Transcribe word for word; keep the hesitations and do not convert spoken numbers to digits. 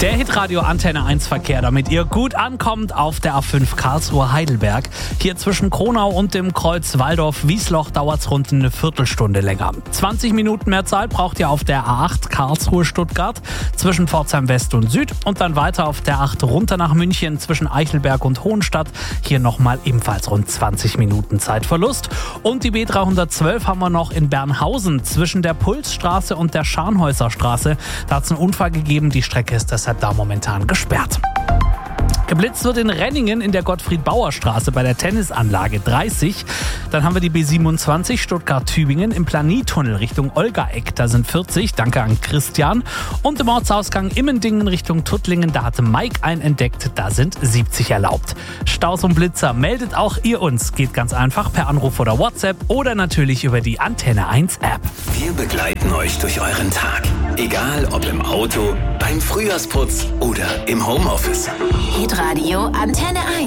Der Hitradio Antenne eins Verkehr, damit ihr gut ankommt auf der A fünf Karlsruhe-Heidelberg. Hier zwischen Kronau und dem Kreuz Waldorf-Wiesloch dauert es rund eine Viertelstunde länger. zwanzig Minuten mehr Zeit braucht ihr auf der A acht Karlsruhe-Stuttgart zwischen Pforzheim West und Süd und dann weiter auf der acht runter nach München zwischen Eichelberg und Hohenstadt. Hier nochmal ebenfalls rund zwanzig Minuten Zeitverlust. Und die B dreihundertzwölf haben wir noch in Bernhausen zwischen der Pulsstraße und der Scharnhäuser Straße. Da hat es einen Unfall gegeben, die Strecke ist deshalb da momentan gesperrt. Geblitzt wird in Renningen in der Gottfried-Bauer-Straße bei der Tennisanlage dreißig. Dann haben wir die B siebenundzwanzig Stuttgart-Tübingen im Planietunnel Richtung Olgaeck. Da sind vierzig, danke an Christian. Und im Ortsausgang Immendingen Richtung Tuttlingen, da hatte Mike einen entdeckt, da sind siebzig erlaubt. Staus und Blitzer, meldet auch ihr uns. Geht ganz einfach per Anruf oder WhatsApp oder natürlich über die Antenne eins App. Wir begleiten euch durch euren Tag. Egal ob im Auto, beim Frühjahrsputz oder im Homeoffice. Hitradio Antenne eins.